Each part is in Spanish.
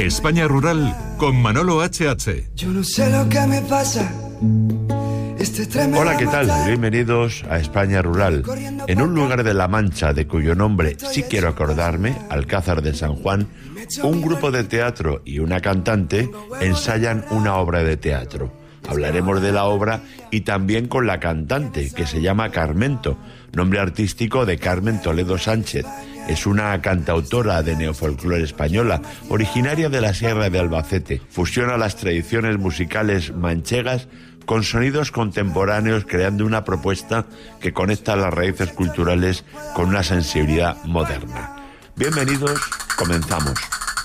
España Rural con Manolo H.H. Yo no sé lo que me pasa. Hola, ¿qué tal? Bienvenidos a España Rural. En un lugar de La Mancha, de cuyo nombre sí quiero acordarme, Alcázar de San Juan, un grupo de teatro y una cantante ensayan una obra de teatro. Hablaremos de la obra y también con la cantante, que se llama Carmento, nombre artístico de Carmen Toledo Sánchez. Es una cantautora de neofolclore española, originaria de la Sierra de Albacete. Fusiona las tradiciones musicales manchegas con sonidos contemporáneos, creando una propuesta que conecta las raíces culturales con una sensibilidad moderna. Bienvenidos, comenzamos.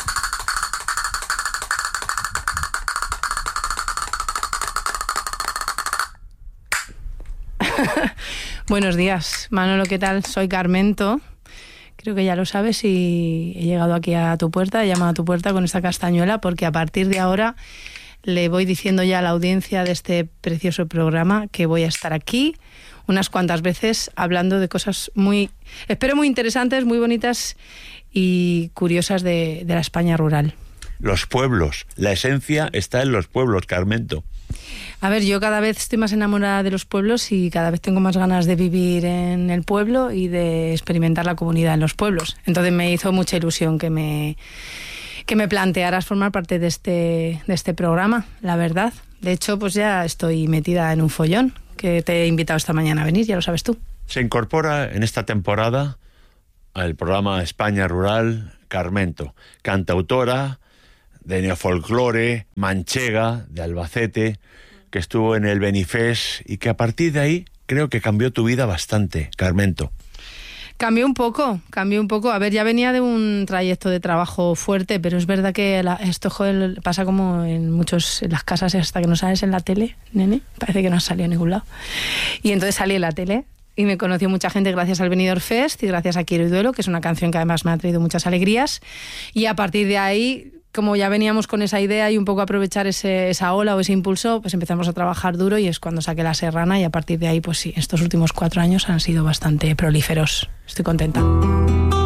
Buenos días, Manolo, ¿qué tal? Soy Carmento. Creo que ya lo sabes y he llegado aquí a tu puerta, he llamado a tu puerta con esta castañuela porque a partir de ahora le voy diciendo ya a la audiencia de este precioso programa que voy a estar aquí unas cuantas veces hablando de cosas espero muy interesantes, muy bonitas y curiosas de la España rural. Los pueblos, la esencia está en los pueblos, Carmento. A ver, yo cada vez estoy más enamorada de los pueblos y cada vez tengo más ganas de vivir en el pueblo y de experimentar la comunidad en los pueblos. Entonces me hizo mucha ilusión que me plantearas formar parte de este programa, la verdad. De hecho, pues ya estoy metida en un follón que te he invitado esta mañana a venir, ya lo sabes tú. Se incorpora en esta temporada al programa España Rural Carmento, cantautora de neofolclore, manchega, de Albacete, que estuvo en el Benifés y que a partir de ahí creo que cambió tu vida bastante, Carmento. Cambió un poco. A ver, ya venía de un trayecto de trabajo fuerte, pero es verdad que esto, joder, pasa como en las casas hasta que no sales en la tele, nene. Parece que no has salido a ningún lado. Y entonces salí en la tele y me conoció mucha gente gracias al Benidorm Fest y gracias a Quiero y Duelo, que es una canción que además me ha traído muchas alegrías. Y a partir de ahí, como ya veníamos con esa idea y un poco aprovechar esa ola o ese impulso, pues empezamos a trabajar duro y es cuando saqué La Serrana y a partir de ahí, pues sí, estos últimos 4 años han sido bastante prolíferos. Estoy contenta.